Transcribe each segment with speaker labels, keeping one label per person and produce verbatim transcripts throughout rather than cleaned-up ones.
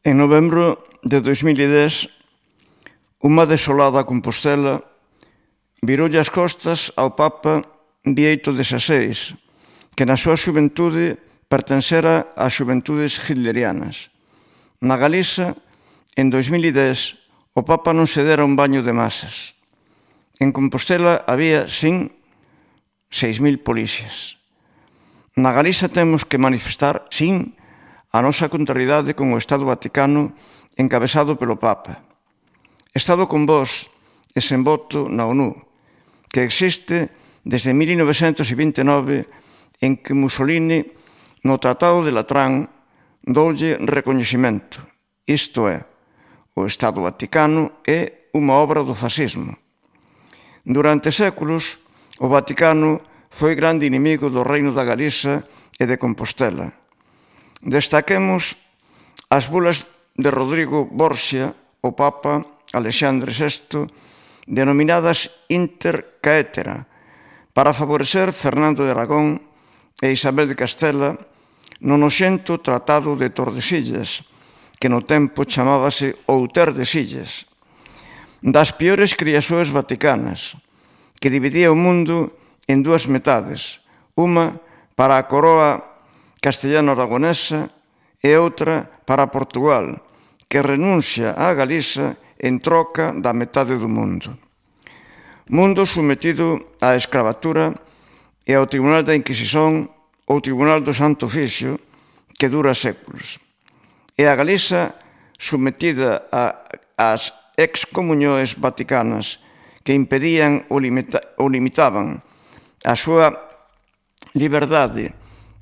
Speaker 1: En novembro de dois mil e dez, unha desolada Compostela viroulle as costas ao Papa Bieito dezasseis, que na súa xuventude pertencera ás xuventudes hitlerianas. Na Galiza, en dois mil e dez, o Papa non se dera un baño de masas. En Compostela había, sin, seis mil policias. Na Galiza temos que manifestar, sin, a nosa contrariedade con o Estado Vaticano encabezado pelo Papa. Estado con vos e sen voto na ONU, que existe desde mil novecentos vinte e nove, en que Mussolini, no Tratado de Latrán, doulle recoñecemento. Isto é, o Estado Vaticano é unha obra do fascismo. Durante séculos, o Vaticano foi grande inimigo do Reino da Galiza e de Compostela. Destaquemos as bulas de Rodrigo Borgia, o Papa Alexandre sexto, denominadas Inter Caetera, para favorecer Fernando de Aragón e Isabel de Castela no noxento Tratado de Tordesillas, que no tempo chamábase Outerdesillas, das piores criaxoes vaticanas, que dividía o mundo en dúas metades, unha para a coroa castellano-aragonesa e outra para Portugal, que renuncia á Galiza en troca da metade do mundo. Mundo sometido á escravatura e ao Tribunal da Inquisición ou Tribunal do Santo Oficio, que dura séculos. E a Galiza sometida ás excomunioes vaticanas que impedían ou limitaban a súa liberdade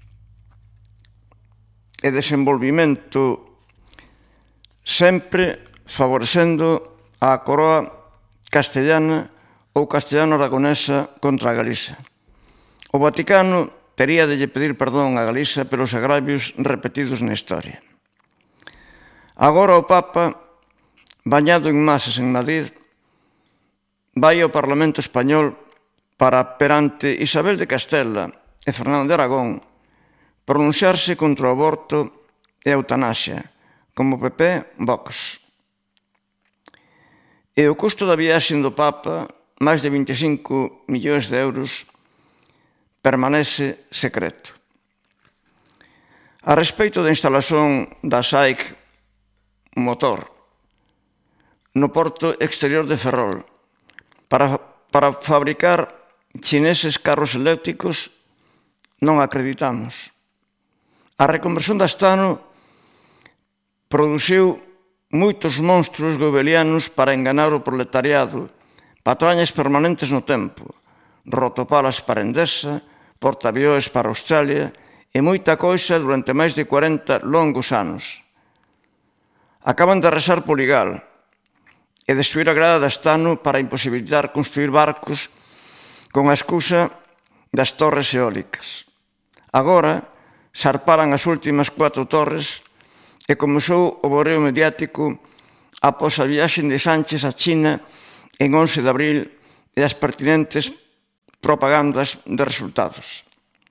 Speaker 1: e desenvolvimento, sempre favorecendo a coroa castellana ou castellano-aragonesa contra a Galiza. O Vaticano tería de lle pedir perdón a Galiza pelos agravios repetidos na historia. Agora o Papa, bañado en masas en Madrid, vai ao Parlamento Español para, perante Isabel de Castela e Fernando de Aragón, pronunciarse contra o aborto e a eutanasia, como P P, Vox. E o custo da viaxe do Papa, máis de vinte e cinco millóns de euros, permanece secreto. A respecto da instalación da S A I C Motor no porto exterior de Ferrol para, para fabricar chineses carros eléctricos, non acreditamos. A reconversión da Stano produciu moitos monstruos goebbelianos para enganar o proletariado, patrañas permanentes no tempo, rotopalas para Endesa, portaavións para Australia e moita coisa durante máis de cuarenta longos anos. Acaban de arrasar Poligal e destruir a grada da Stano para imposibilitar construir barcos con a excusa das torres eólicas. Agora, zarparan as últimas cuatro torres e comezou o boreo mediático após a viaxe de Sánchez a China en once de abril e as pertinentes propagandas de resultados.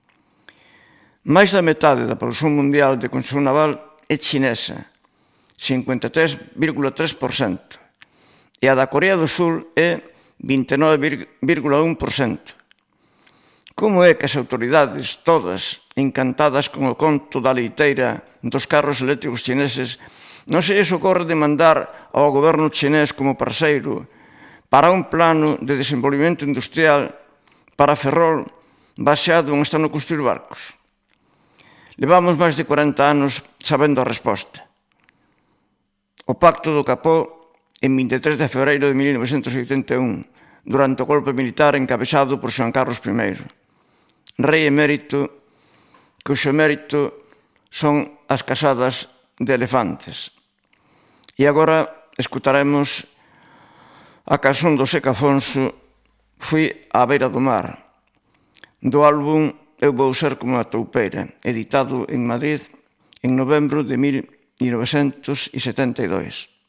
Speaker 1: Mais da metade da produción mundial de construción naval é chinesa, cincuenta e tres vírgula tres por cento, e a da Corea do Sul é vinte e nove vírgula un por cento. Como é que as autoridades, todas encantadas con o conto da leiteira dos carros eléctricos chineses, non se lles ocorre demandar ao goberno chinés como parceiro para un plano de desenvolvimento industrial para Ferrol baseado en estar no construir barcos? Levamos máis de cuarenta anos sabendo a resposta. O Pacto do Capó en vinte e tres de febreiro de mil novecentos oitenta e un, durante o golpe militar encabezado por Xoán Carlos primeiro. Rei emérito, cuxo emérito son as casadas de elefantes. E agora escutaremos a canción do Seca Afonso, Fui á beira do mar, do álbum Eu vou ser como a toupeira, editado en Madrid en novembro de mil novecentos setenta e dous.